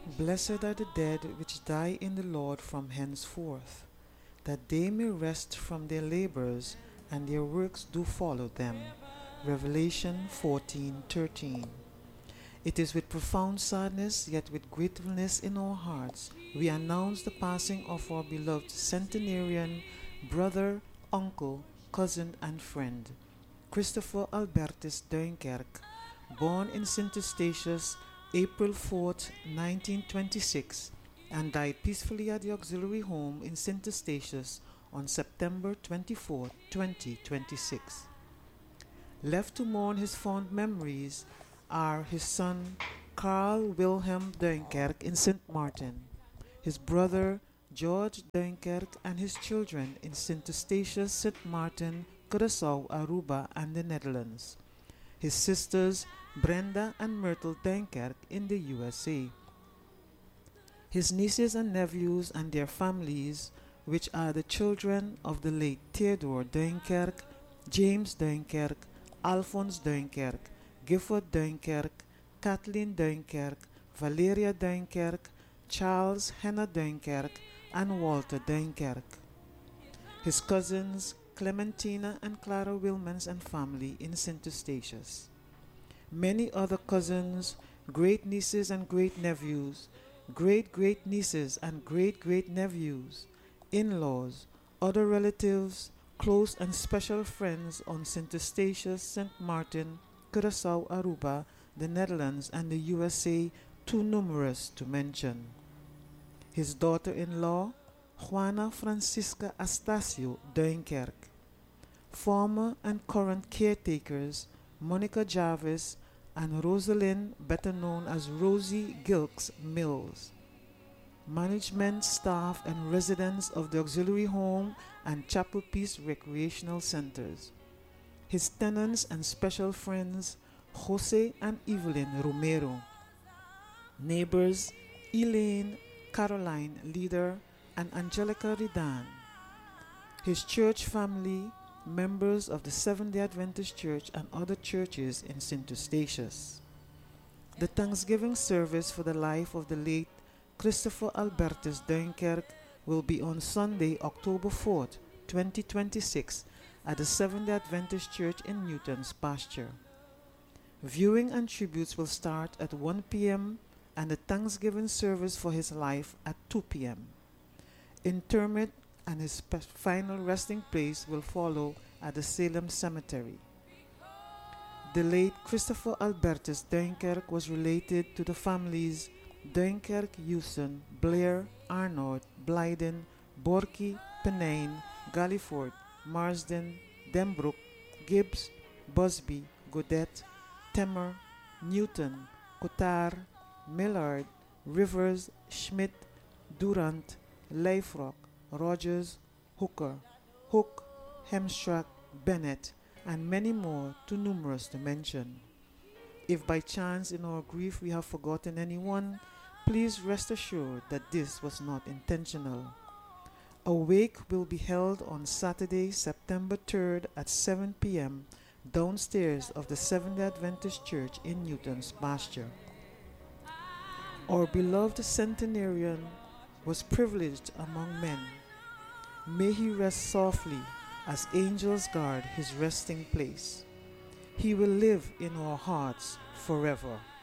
Blessed are the dead which die in the Lord from henceforth, that they may rest from their labors, and their works do follow them. Revelation 14:13. It is with profound sadness, yet with gratefulness in our hearts, we announce the passing of our beloved centenarian, brother, uncle, cousin, and friend, Christopher Albertus Duinkerk, born in Sint Eustatius, April 4th, 1926, and died peacefully at the auxiliary home in Sint Eustatius on September 24, 2026. Left to mourn his fond memories are his son Carl Wilhelm Duinkerk in St. Martin, his brother George Duinkerk and his children in St. Eustatius, St. Martin, Curaçao, Aruba, and the Netherlands, his sisters Brenda and Myrtle Duinkerk in the USA, his nieces and nephews and their families, which are the children of the late Theodore Duinkerk, James Duinkerk, Alphonse Duinkerk, Gifford Duinkerk, Kathleen Duinkerk, Valeria Duinkerk, Charles Henna Duinkerk, and Walter Duinkerk. His cousins Clementina and Clara Wilmans and family in St. Eustatius. Many other cousins, great nieces and great nephews, great great nieces and great great nephews, in laws, other relatives, close and special friends on St. Eustatius, St. Martin, Curaçao, Aruba, the Netherlands, and the USA, too numerous to mention. His daughter in law, Juana Francisca Astacio Duinkerk. Former and current caretakers, Monica Jarvis and Rosalind, better known as Rosie Gilks Mills. Management, staff, and residents of the auxiliary home and Chapel Peace recreational centers. His tenants and special friends, Jose and Evelyn Romero. Neighbors, Elaine, Caroline Leader, and Angelica Ridan. His church family, members of the Seventh-day Adventist Church and other churches in St. Eustatius. The Thanksgiving service for the life of the late Christopher Albertus Duinkerk will be on Sunday, October 4th, 2026 at the Seventh-day Adventist Church in Newton's Pasture. Viewing and tributes will start at 1 p.m. and the Thanksgiving service for his life at 2 p.m. Interment and his final resting place will follow at the Salem Cemetery. The late Christopher Albertus Duinkerk was related to the families Duinkerk, Houston, Blair, Arnold, Blyden, Borky, Penine, Galliford, Marsden, Denbrook, Gibbs, Busby, Godet, Temer, Newton, Cotard, Millard, Rivers, Schmidt, Durant, Leifrock, Rogers, Hooker, Hook, Hemstrack, Bennett, and many more too numerous to mention. If by chance in our grief we have forgotten anyone, please rest assured that this was not intentional. A wake will be held on Saturday, September 3rd at 7 p.m. downstairs of the Seventh-day Adventist Church in Newton's Pasture. Our beloved centenarian was privileged among men. May he rest softly as angels guard his resting place. He will live in our hearts forever.